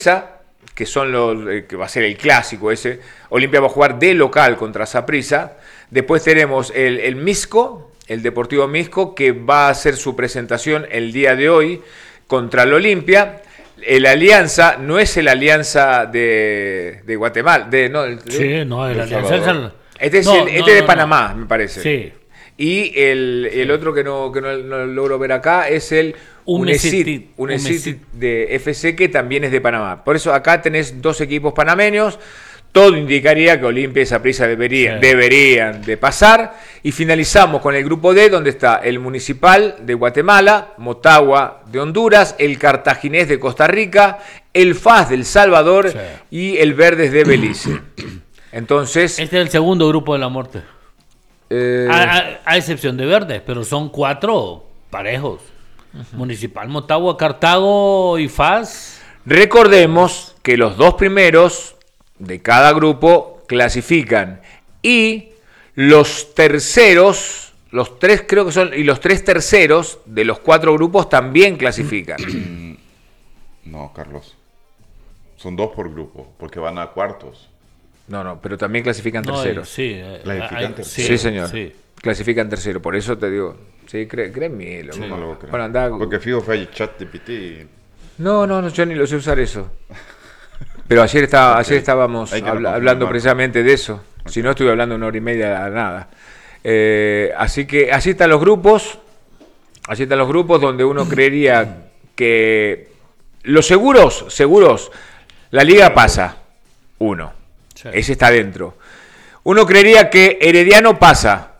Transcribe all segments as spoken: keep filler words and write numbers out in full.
que son los que va a ser el clásico ese. Olimpia va a jugar de local contra Saprissa. Después tenemos el, el Misco, el Deportivo Misco, que va a hacer su presentación el día de hoy contra el Olimpia. El Alianza no es el Alianza de, de Guatemala. De, no, el, sí, no, el Alianza es el... Este es, no, el, este no, es de no, Panamá, no. me parece. Sí. Y el, el sí. otro que no, que no, no logro ver acá es el Unesit, Unesit de F C, que también es de Panamá. Por eso acá tenés dos equipos panameños. Todo indicaría que Olimpia y Saprissa deberían, sí. deberían de pasar. Y finalizamos con el grupo D, donde está el Municipal de Guatemala, Motagua de Honduras, el Cartaginés de Costa Rica, el F A S del Salvador, sí. y el Verdes de Belice. Entonces, este es el segundo grupo de la muerte. Eh, a, a, a excepción de Verdes, pero son cuatro parejos. Uh-huh. Municipal, Motagua, Cartago y F A S. Recordemos que los dos primeros de cada grupo clasifican y los terceros, los tres creo que son, y los tres terceros de los cuatro grupos también clasifican. No, Carlos. Son dos por grupo, porque van a cuartos. No, no, pero también clasifican no, terceros. Sí, clasifican terceros. Sí, sí, señor. Sí. Clasifican terceros, por eso te digo. Sí, cree, créeme. Sí, no lo creo. Bueno, anda, porque fijo fue el chat de P T. No, no, no, yo ni lo sé usar eso. Pero ayer, estaba, okay. ayer estábamos habla, hablando precisamente de eso. Okay. Si no, estuve hablando una hora y media a nada. Eh, así que así están los grupos. Así están los grupos donde uno creería que los seguros, seguros, la liga pasa. Uno. Sí. Ese está dentro. Uno creería que Herediano pasa.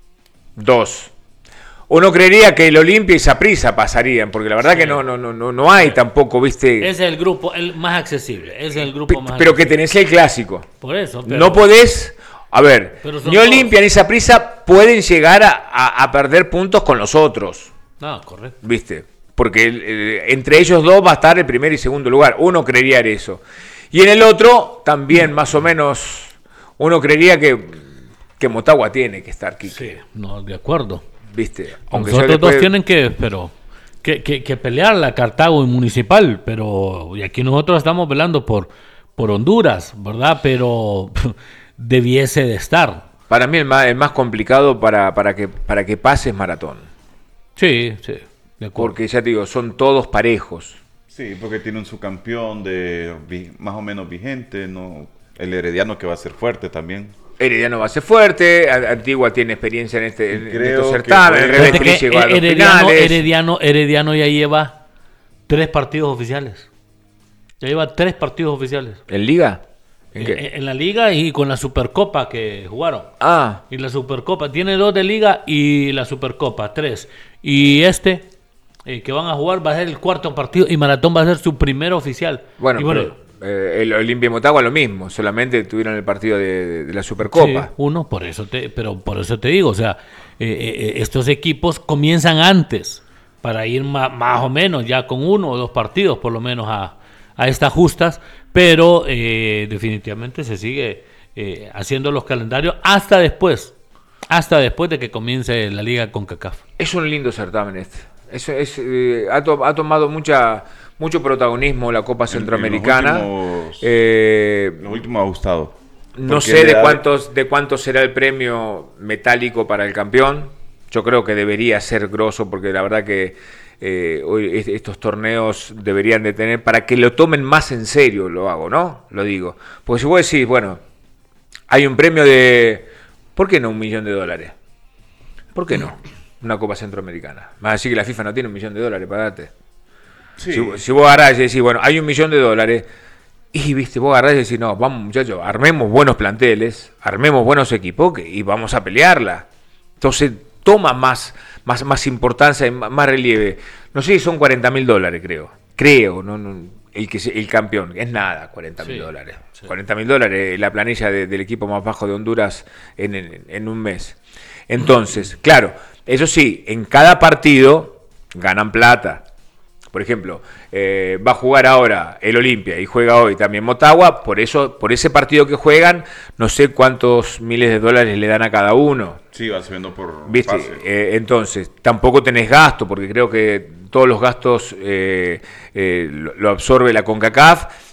Dos. Uno creería que el Olimpia y Saprissa pasarían, porque la verdad sí. que no, no, no, no hay sí. tampoco, ¿viste? Es el grupo el más accesible. Es el grupo P- más pero accesible. que tenés el clásico. Por eso. Pero... No podés. A ver, ni Olimpia todos. ni Saprissa pueden llegar a, a, a perder puntos con los otros. No, correcto. ¿Viste? Porque eh, entre ellos dos va a estar el primer y segundo lugar. Uno creería eso. Y en el otro, también más o menos, uno creería que, que Motagua tiene que estar aquí. Sí, no, de acuerdo. ¿Viste? Aunque los otros después... dos tienen que, pero, que, que, que pelear la Cartago y Municipal, pero y aquí nosotros estamos velando por, por Honduras, ¿verdad? Pero debiese de estar. Para mí el más, el más complicado para, para, que, para que pase es Maratón. Sí, sí, de acuerdo. Porque ya te digo, son todos parejos. Sí, porque tienen su campeón de más o menos vigente, ¿no? El Herediano que va a ser fuerte también. Herediano va a ser fuerte, Antigua tiene experiencia en este en estos certámenes, el Red Feliz llegó a los Herediano, finales. Herediano, Herediano ya lleva tres partidos oficiales. Ya lleva tres partidos oficiales. ¿En Liga? ¿En, ¿En, en la Liga y con la Supercopa que jugaron. Ah. Y la Supercopa. Tiene dos de Liga y la Supercopa, tres. Y este, eh, que van a jugar, va a ser el cuarto partido y Maratón va a ser su primer oficial. Bueno, y bueno pero... Eh, el Olimpia y Motagua lo mismo, solamente tuvieron el partido de, de, de la Supercopa. Sí, uno, por eso te, pero por eso te digo, o sea, eh, eh, estos equipos comienzan antes para ir ma, más o menos ya con uno o dos partidos por lo menos a, a estas justas, pero eh, definitivamente se sigue eh, haciendo los calendarios hasta después, hasta después de que comience la liga CONCACAF. Es un lindo certamen este. Es, es, eh, ha, to, ha tomado mucha mucho protagonismo la Copa Centroamericana. En, en los últimos, eh, los últimos ha gustado. No sé de cuántos de cuánto será el premio metálico para el campeón. Yo creo que debería ser grosso, porque la verdad que eh, hoy estos torneos deberían de tener, para que lo tomen más en serio, lo hago, ¿no? Lo digo. Porque si vos decís, bueno, hay un premio de... ¿Por qué no un millón de dólares? ¿Por qué no? Una Copa Centroamericana. Más así que la FIFA no tiene un millón de dólares para darte. Sí. Si, si vos agarrás y decís, bueno, hay un millón de dólares, y viste, vos agarrás y decís, no, vamos muchachos, armemos buenos planteles, armemos buenos equipos que, y vamos a pelearla. Entonces toma más, más, más importancia y más, más relieve. No sé si son cuarenta mil dólares, creo. Creo, no, no, el, que, el campeón, es nada, cuarenta mil sí, dólares. Sí. cuarenta mil dólares, la planilla de, del equipo más bajo de Honduras en, en, en un mes. Entonces, claro, eso sí, en cada partido ganan plata. Por ejemplo, eh, va a jugar ahora el Olimpia y juega hoy también Motagua, por eso, por ese partido que juegan, no sé cuántos miles de dólares le dan a cada uno. Sí, va subiendo por ¿Viste? Eh, entonces, tampoco tenés gasto, porque creo que todos los gastos eh, eh, lo, lo absorbe la CONCACAF,